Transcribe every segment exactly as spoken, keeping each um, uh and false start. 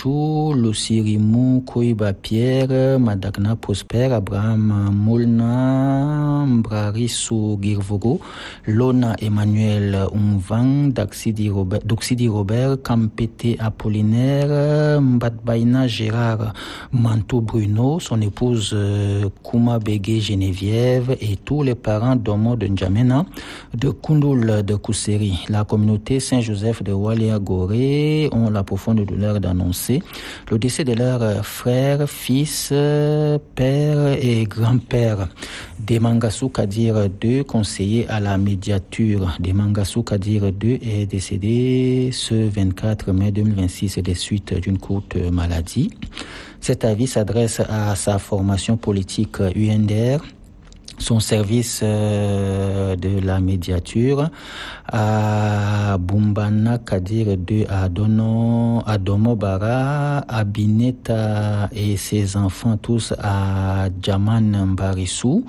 Losirimou, Koiba Pierre, Madagna Prosper, Abraham Moulna, Mbrarisu Girvogo, Lona Emmanuel Umvang, Daxidi Robert, Doxidi Robert, Campete Apollinaire, Mbadbaina Gérard Manto Bruno, son épouse Kouma Bégué Geneviève et tous les parents d'Omo de N'Djamena, de Koundoul de Kousseri. La communauté Saint-Joseph de Walia Goré ont la profonde douleur d'annoncer le décès de leurs frères, fils, père et grand-père. Demangassou Kadir deux, conseiller à la médiature. Demangassou Kadir deux est décédé ce vingt-quatre mai deux mille vingt-six des suites d'une courte maladie. Cet avis s'adresse à sa formation politique U N D R, son service euh, de la médiature, à Bumbana Kadir deux, à Dono, à Domobara, à Bineta et ses enfants tous à Djaman Mbarissou,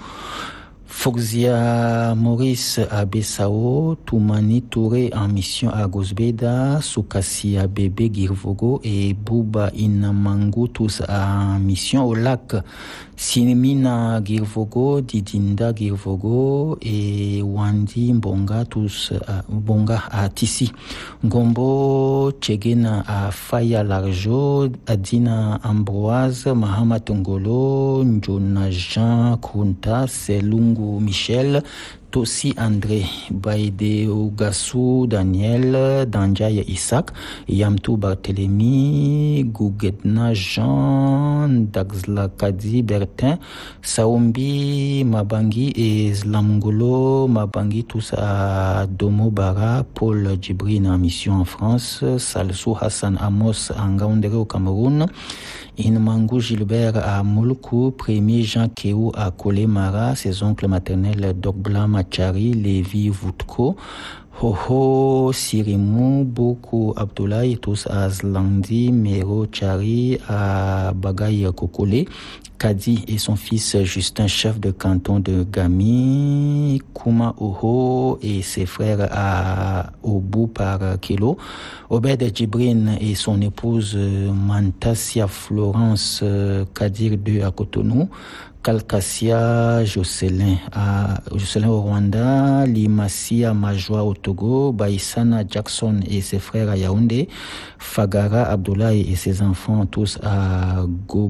Foxia Maurice à Bessao, Toumani Touré en mission à Gosbeda, Soukassia Bébé Girvogo et Bouba Inamangu tous en mission au lac, Sinimina Girvogo, Didinda Girvogo et Wandi Mbonga tous à Bonga à Tissi, Ngombo Tchegena à Faya Larjo, Adina Ambroise, Mahama Tongolo, Njona Jean Kunta, Selungu Michel, Tossi André, Baïde Ougassou Daniel, Danjaya Isaac, Yamtou Barthélemy, Gougedna Jean, Daxla Kadi Bertin, Saombi Mabangi et Zlamngolo Mabangi, tous à Domo Bara, Paul Djibrine en mission en France, Salsou Hassan Amos en Gaoundéré au Cameroun, Inmangu Gilbert à Moulkou, premier Jean Kéou à Kolemara, ses oncles maternels Dogbla Machari, Lévi Voutko, Hoho Sirimou, Boko Abdoulaye, tous à Zlandi, Mero Chari à Bagaye Kokole, Kadi et son fils Justin, chef de canton de Gami, Kouma Oho et ses frères à Obu par Kilo, Obed Djibrine et son épouse Mantassia Florence Kadir deux à Cotonou, Kalkassia Jocelyn à Jocelyn au Rwanda, Limasia Majwa au Togo, Baïsana Jackson et ses frères à Yaoundé, Fagara Abdoulaye et ses enfants tous à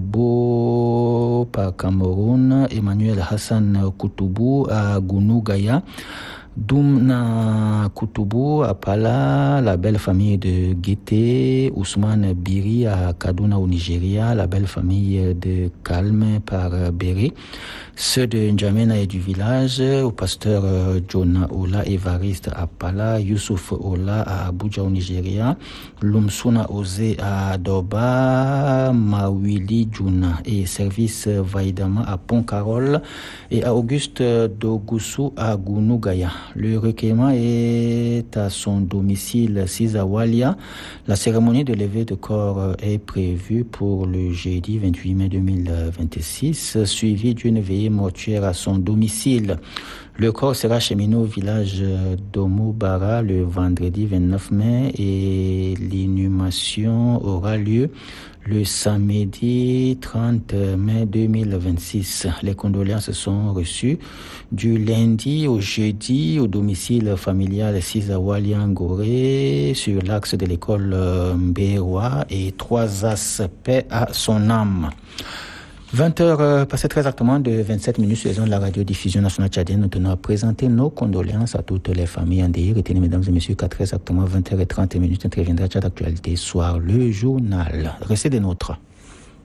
Gobo par Cameroun, Emmanuel Hassan Koutoubou à Gounou Gaya, Doumna Koutoubou à Pala, la belle famille de Guété, Ousmane Biri à Kaduna au Nigeria, la belle famille de Kalme par Béré, ceux de N'Djamena et du village, au pasteur Jonah Ola Evariste à Pala, Youssouf Ola à Abuja au Nigeria, Lumsuna Ose à Doba, Mawili Juna et service Vaidama à Pont-Carol et à Auguste Dogoussou à Gounougaya. Le recueillement est à son domicile Sizawalia. La cérémonie de levée de corps est prévue pour le jeudi vingt-huit mai deux mille vingt-six, suivie d'une veillée mortuaire à son domicile. Le corps sera cheminé au village d'Omobara le vendredi vingt-neuf mai et l'inhumation aura lieu le samedi trente mai deux mille vingt-six. Les condoléances sont reçues du lundi au jeudi au domicile familial Sizawali Ngoré sur l'axe de l'école Mbéroa et trois aspects à son âme. vingt heures passées très exactement de vingt-sept minutes sur les ondes de la radiodiffusion nationale tchadienne. Nous tenons à présenter nos condoléances à toutes les familles endeuillées. Retenez, mesdames et messieurs, qu'à très exactement vingt heures trente minutes interviendra Tchad Actualité Soir, le journal. Restez des nôtres.